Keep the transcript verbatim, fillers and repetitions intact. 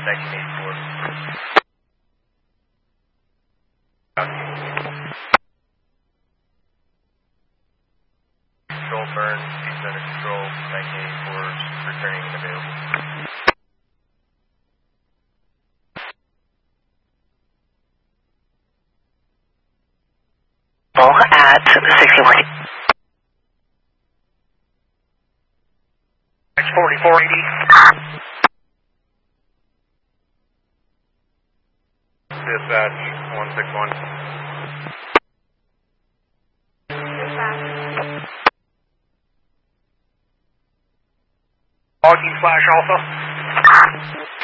nineteen eighty-four. Control burn, season under control, nineteen eighty-four, returning and available. At sixty-one. forty-four eighty. Dispatch one six one. Dispatch. Logging flash alpha.